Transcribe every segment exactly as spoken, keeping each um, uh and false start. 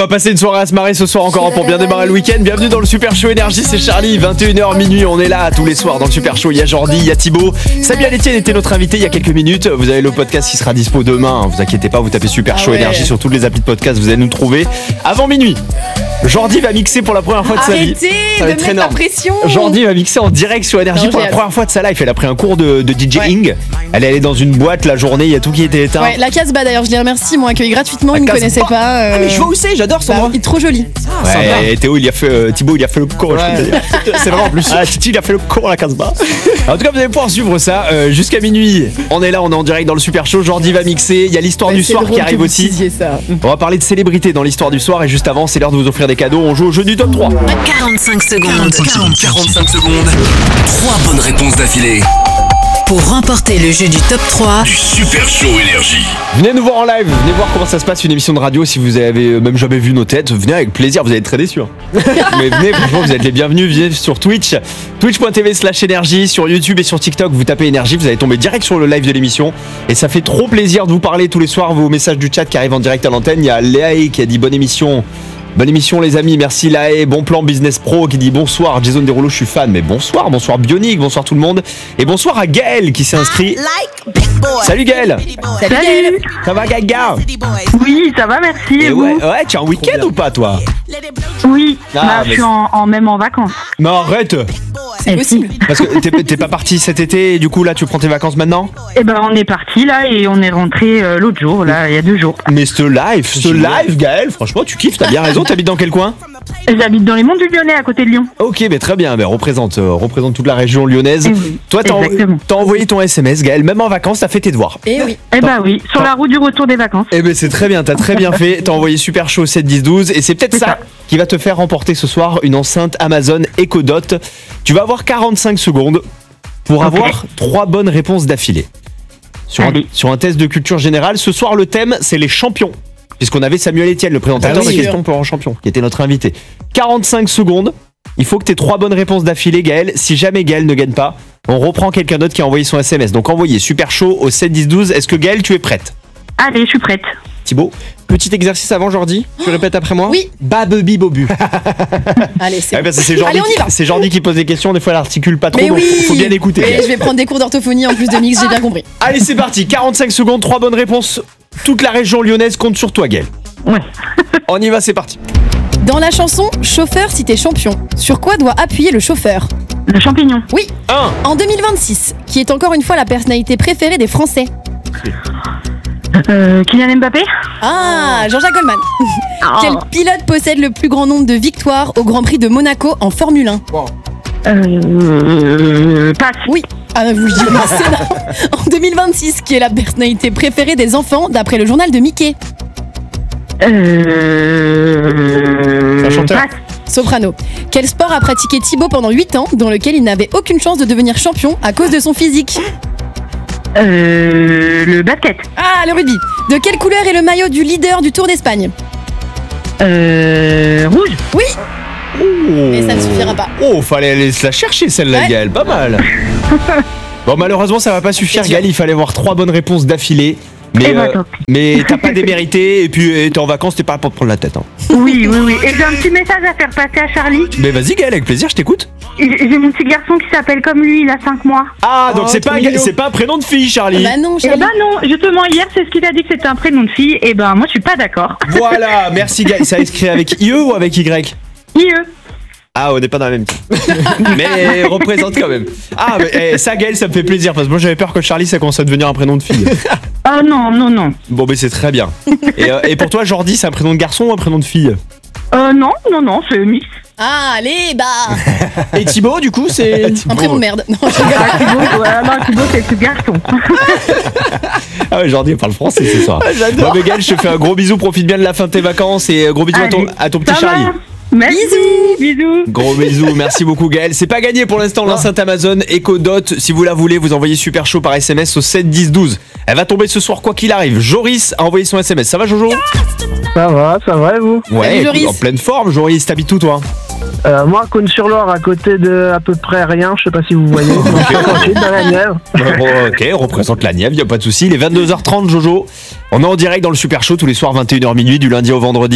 va passer une soirée à se marrer ce soir encore pour bien démarrer le week-end. Bienvenue dans le Super Show Énergie, c'est Charlie, vingt et une heures minuit, on est là tous les soirs dans le Super Show. Il y a Jordi, il y a Thibaut, Samuel Etienne était notre invité il y a quelques minutes. Vous avez le podcast qui sera dispo demain, hein, vous inquiétez pas, vous tapez Super Show ah ouais. Énergie sur toutes les applis de podcast, vous allez nous trouver avant minuit. Jordi va mixer pour la première fois de sa vie. Arrêtez de mettre la pression. Jordi va mixer en direct sur Énergie non, pour la première fois de sa life. Elle a pris un cours de, de DJing. Ouais. Elle est allée dans une boîte la journée, il y a tout qui était éteint. Ouais, la Casbah d'ailleurs, je les remercie, ils m'ont accueilli gratuitement, la ils ne me connaissaient pas. Euh... Ah mais je vois où c'est, j'adore son bah, nom. Il est trop joli. Ouais, et Théo, il a fait, euh, Thibaut, il a fait le cours. Ouais. C'est vrai en plus. Ah, Titi, il a fait le cours à la Casbah. En tout cas, vous allez pouvoir suivre ça euh, jusqu'à minuit. On est là, on est en direct dans le Super Show. Jordi va mixer. Il y a l'histoire bah, du soir qui arrive aussi. Ça. On va parler de célébrités dans l'histoire du soir et juste avant, c'est l'heure de vous offrir des cadeaux. On joue au jeu du top trois. quarante-cinq secondes. quarante-cinq secondes. Trois bonnes réponses d'affilée. Pour remporter le jeu du top trois du Super Show Énergie. Venez nous voir en live, venez voir comment ça se passe une émission de radio. Si vous avez même jamais vu nos têtes, venez avec plaisir, vous allez être très déçus. Hein. Mais venez, franchement, vous êtes les bienvenus. Venez sur Twitch, twitch.tv slash énergie, sur YouTube et sur TikTok. Vous tapez énergie, vous allez tomber direct sur le live de l'émission. Et ça fait trop plaisir de vous parler tous les soirs. Vos messages du chat qui arrivent en direct à l'antenne. Il y a Léa qui a dit bonne émission. Bonne émission les amis, merci Laé, bon plan Business Pro qui dit bonsoir Jason Derulo, je suis fan, mais bonsoir, bonsoir Bionic, bonsoir tout le monde, et bonsoir à Gaël qui s'est inscrit. Salut Gaël. Salut Gaël. Ça va Gaga? Oui, ça va, merci. Et et ouais, vous ouais, tu es en week-end ou pas toi? Oui, ah, bah, je suis en, en même en vacances. Mais arrête. C'est et possible. Si. Parce que t'es, t'es pas parti cet été et du coup là tu prends tes vacances maintenant? Eh ben on est parti là et on est rentré euh, l'autre jour, là, il y a deux jours. Mais ce live, ce live Gaël, franchement tu kiffes, t'as bien raison, t'habites dans quel coin? J'habite dans les monts du Lyonnais à côté de Lyon. Ok, mais très bien, mais représente, euh, représente toute la région lyonnaise. Oui, toi t'as, en, t'as envoyé ton S M S Gaël, même en vacances t'as fait tes devoirs. Eh oui. Eh bah oui, sur la route du retour des vacances. Eh ben c'est très bien, t'as très bien fait, t'as envoyé Super Show sept dix douze et c'est peut-être c'est ça, ça qui va te faire remporter ce soir une enceinte Amazon Echo Dot. Tu vas avoir quarante-cinq secondes pour okay. avoir trois bonnes réponses d'affilée. Sur un, sur un test de culture générale, ce soir le thème c'est les champions. Puisqu'on avait Samuel Etienne, le présentateur ah oui, de Questions pour un champion, qui était notre invité. quarante-cinq secondes, il faut que tu aies trois bonnes réponses d'affilée, Gaël. Si jamais Gaël ne gagne pas, on reprend quelqu'un d'autre qui a envoyé son S M S. Donc envoyez Super Show au sept dix douze. Est-ce que Gaël, tu es prête? Allez, je suis prête. Thibaut, petit exercice avant Jordi, tu répètes après moi? Oui. Babebi bobu. Allez, c'est, ouais, parce que c'est Jordi, Allez, qui, c'est Jordi qui pose des questions, des fois elle articule pas trop, mais donc oui. faut bien écouter. Mais je vais prendre des cours d'orthophonie en plus de mix, j'ai bien compris. Allez, c'est parti, quarante-cinq secondes, trois bonnes réponses. Toute la région lyonnaise compte sur toi, Gaël. Ouais. On y va, c'est parti. Dans la chanson Chauffeur si t'es champion, sur quoi doit appuyer le chauffeur? Le champignon. Oui. Un. En deux mille vingt-six, qui est encore une fois la personnalité préférée des Français? Euh, Kylian Mbappé. Ah, Jean-Jacques Goldman. Oh. Quel pilote possède le plus grand nombre de victoires au Grand Prix de Monaco en Formule un? Wow. Euh... Passe. Oui. Ah, mais vous le dites, c'est là. En deux mille vingt-six, qui est la personnalité préférée des enfants d'après le journal de Mickey? Euh... C'est un chanteur. Passe. Soprano. Quel sport a pratiqué Thibaut pendant huit ans, dans lequel il n'avait aucune chance de devenir champion à cause de son physique? Euh... Le basket. Ah, le rugby. De quelle couleur est le maillot du leader du Tour d'Espagne? Euh... Rouge. Oui. Oh. Mais ça ne suffira pas. Oh, fallait aller se la chercher celle-là, ouais. Gaël, pas mal. Bon, malheureusement, ça va pas suffire, Gaël. Il fallait avoir trois bonnes réponses d'affilée. Mais, bah, euh, mais t'as pas démérité et puis t'es en vacances, t'es pas là pour te prendre la tête. Hein. Oui, oui, oui. Et j'ai un petit message à faire passer à Charlie. Mais vas-y, Gaël, avec plaisir, je t'écoute. J'ai mon petit garçon qui s'appelle comme lui, il a cinq mois. Ah, donc oh, c'est, pas, c'est pas un prénom de fille, Charlie. Bah non, Charlie. Eh ben non, justement, hier, c'est ce qu'il a dit que c'était un prénom de fille. Et ben, moi, je suis pas d'accord. Voilà, merci, Gaël. Ça a écrit avec I E ou avec Y? I E. Ah, on n'est pas dans la même team. Mais représente quand même. Ah, mais eh, ça, Gaël, ça me fait plaisir parce que moi j'avais peur que Charlie ça commence à devenir un prénom de fille. Ah non, non, non. Bon, mais c'est très bien. Et, euh, et pour toi, Jordi, c'est un prénom de garçon ou un prénom de fille? Euh, non, non, non, c'est mix. Ah, allez, bah. Et Thibaut, du coup, c'est. Thibaut. Un prénom de merde. Non, je ah, Thibaut, ouais, non, Thibaut, c'est le garçon. Ah ouais, Jordi parle français ce soir. Ah, j'adore. Bon, mais Gaël, je te fais un gros bisou, profite bien de la fin de tes vacances et gros bisous à ton, à ton petit ça Charlie. Va. Merci. Bisous, bisous. Gros bisous, merci beaucoup Gaël. C'est pas gagné pour l'instant, l'enceinte Amazon Echo Dot. Si vous la voulez, vous envoyez Super Show par S M S au sept dix douze. Elle va tomber ce soir quoi qu'il arrive. Joris a envoyé son S M S. Ça va Jojo? Ça va, ça va et vous? Ouais, écoute, en pleine forme. Joris, t'habites où toi? euh, Moi, à Cône-sur-Loire, à côté de à peu près rien. Je sais pas si vous voyez. Donc, dans la Nièvre. Ok, on représente la Nièvre, y a pas de souci. Il est vingt-deux heures trente, Jojo. On est en direct dans le Super Show tous les soirs vingt et une heures minuit du lundi au vendredi.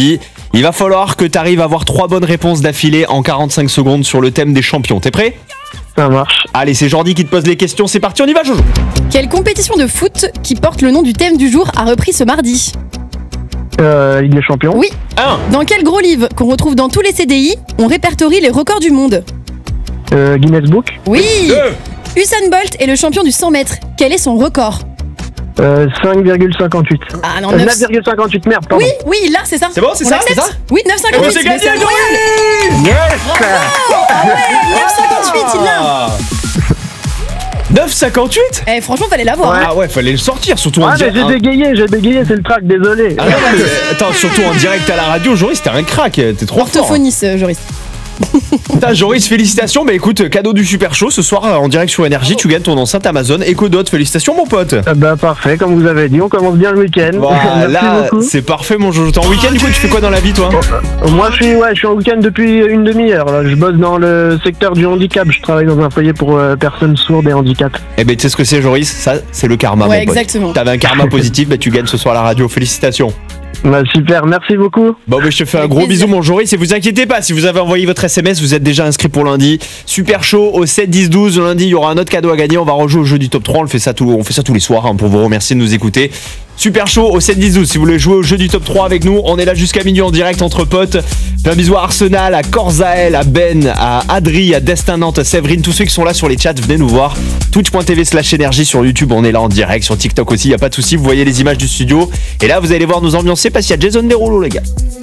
Il va falloir que tu arrives à avoir trois bonnes réponses d'affilée en quarante-cinq secondes sur le thème des champions. T'es prêt ? Ça marche. Allez, c'est Jordi qui te pose les questions. C'est parti, on y va, Jojo. Quelle compétition de foot qui porte le nom du thème du jour a repris ce mardi ? Euh, Ligue des Champions. Oui. un. Dans quel gros livre qu'on retrouve dans tous les C D I, on répertorie les records du monde ? Euh, Guinness Book. Oui. deux. Usain Bolt est le champion du cent mètres. Quel est son record ? Euh, cinq virgule cinquante-huit. Ah non, Euh, neuf... neuf virgule cinquante-huit, merde, pardon. Oui, oui, là, c'est ça. C'est bon, c'est On ça, accepte c'est ça Oui, neuf virgule cinquante-huit. c'est gagné, Mais c'est incroyable. Jory. neuf virgule cinquante-huit, il l'a. neuf virgule cinquante-huit. Eh, franchement, fallait l'avoir. Ouais. hein. Ah ouais, fallait le sortir, surtout en Ah, mais direct. j'ai bégayé, j'ai bégayé, c'est le track, désolé. Ah non, non, mais attends, surtout en direct à la radio, Joris, t'es un crack, t'es trop fort. Orthophoniste, euh, Joris. Putain, Joris, félicitations. Bah écoute, cadeau du Super Show ce soir en direct sur Énergie, tu gagnes ton enceinte Amazon Echo Dot. Félicitations, mon pote. Ah bah parfait, comme vous avez dit, on commence bien le week-end. Voilà, Merci beaucoup. c'est parfait, mon Jojo. T'es en week-end, du coup, tu fais quoi dans la vie, toi ? Moi je suis, ouais, je suis en week-end depuis une demi-heure. là. Je bosse dans le secteur du handicap, je travaille dans un foyer pour euh, personnes sourdes et handicap. Eh ben, tu sais ce que c'est, Joris ? Ça, c'est le karma, Ouais, mon pote. exactement. T'avais un karma positif, bah tu gagnes ce soir à la radio. Félicitations. Bah super, merci beaucoup. Bon, bah, je te fais un Avec gros plaisir. bisou, mon Joris. Et vous inquiétez pas, si vous avez envoyé votre S M S, vous êtes déjà inscrit pour lundi. Super chaud au sept dix douze. Lundi, il y aura un autre cadeau à gagner. On va rejouer au jeu du top trois. On le fait ça, tout, on fait ça tous les soirs hein, pour vous remercier de nous écouter. Super chaud au sept dix douze. Si vous voulez jouer au jeu du top trois avec nous, on est là jusqu'à minuit en direct entre potes. Fais un bisou à Arsenal, à Corzael, à Ben, à Adri, à Destin Nantes, à Séverine. Tous ceux qui sont là sur les chats, venez nous voir. Twitch.tv slash énergie sur YouTube. On est là en direct. Sur TikTok aussi, il n'y a pas de souci. Vous voyez les images du studio. Et là, vous allez voir nous ambiancer parce qu'il y a Jason Derulo, les gars.